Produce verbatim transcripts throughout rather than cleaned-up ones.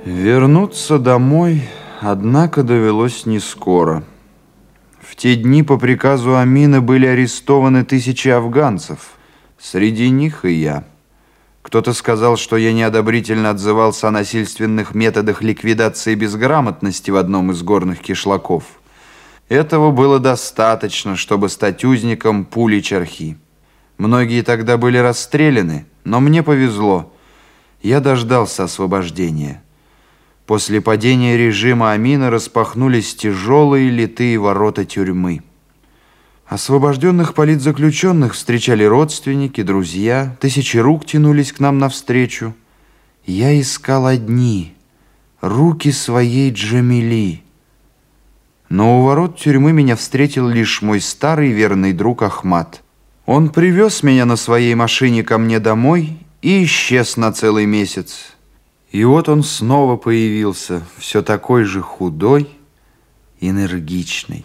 Вернуться домой, однако, довелось не скоро. В те дни по приказу Амина были арестованы тысячи афганцев. Среди них и я. Кто-то сказал, что я неодобрительно отзывался о насильственных методах ликвидации безграмотности в одном из горных кишлаков. Этого было достаточно, чтобы стать узником пули Чархи. Многие тогда были расстреляны, но мне повезло. Я дождался освобождения. После падения режима Амина распахнулись тяжелые литые ворота тюрьмы. Освобожденных политзаключенных встречали родственники, друзья. Тысячи рук тянулись к нам навстречу. Я искал одни руки своей Джамили. Но у ворот тюрьмы меня встретил лишь мой старый верный друг Ахмад. Он привез меня на своей машине ко мне домой и исчез на целый месяц. И вот он снова появился, все такой же худой, энергичный.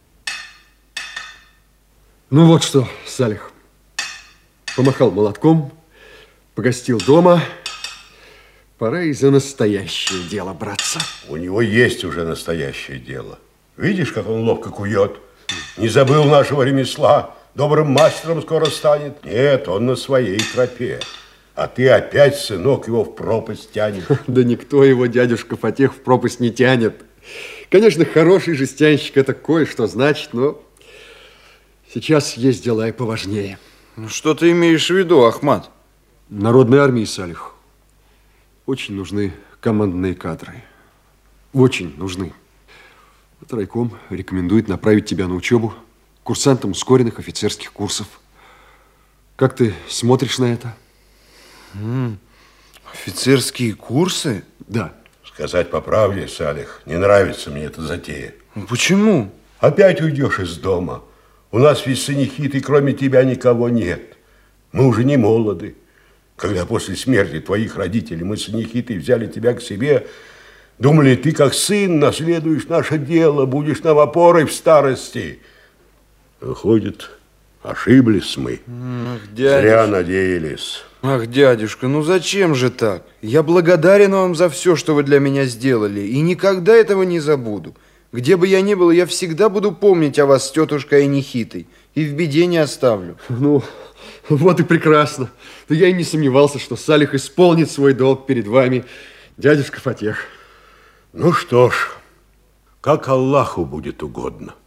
Ну вот что, Салих, помахал молотком, погостил дома. Пора и за настоящее дело браться. У него есть уже настоящее дело. Видишь, как он ловко кует? Не забыл нашего ремесла, добрым мастером скоро станет. Нет, он на своей тропе. А ты опять, сынок, его в пропасть тянешь. Да никто его, дядюшка Фатех, в пропасть не тянет. Конечно, хороший жестянщик это кое-что значит, но сейчас есть дела и поважнее. Ну, что ты имеешь в виду, Ахмад? Народной армии, Салих, очень нужны командные кадры. Очень нужны. Вот райком рекомендует направить тебя на учебу курсантом ускоренных офицерских курсов. Как ты смотришь на это? М-м, офицерские курсы? Да. Сказать по правде, Салих, не нравится мне эта затея. Почему? Опять уйдешь из дома. У нас ведь Санихиты, кроме тебя, никого нет. Мы уже не молоды. Когда после смерти твоих родителей мы Санихиты взяли тебя к себе, думали, ты как сын наследуешь наше дело, будешь нам опорой в старости. Выходит, ошиблись мы. Ах, зря надеялись. Ах, дядюшка, ну зачем же так? Я благодарен вам за все, что вы для меня сделали, и никогда этого не забуду. Где бы я ни был, я всегда буду помнить о вас с тетушкой Анихитой, и в беде не оставлю. Ну, вот и прекрасно. Да я и не сомневался, что Салих исполнит свой долг перед вами, дядюшка Фатех. Ну что ж, как Аллаху будет угодно.